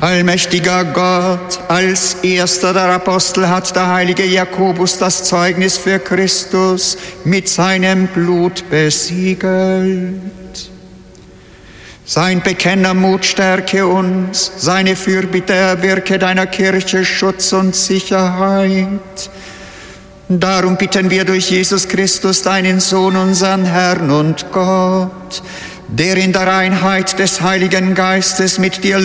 Allmächtiger Gott, als erster der Apostel hat der heilige Jakobus das Zeugnis für Christus mit seinem Blut besiegelt. Sein Bekennermut stärke uns, seine Fürbitte erwirke deiner Kirche Schutz und Sicherheit. Darum bitten wir durch Jesus Christus, deinen Sohn, unseren Herrn und Gott, der in der Einheit des Heiligen Geistes mit dir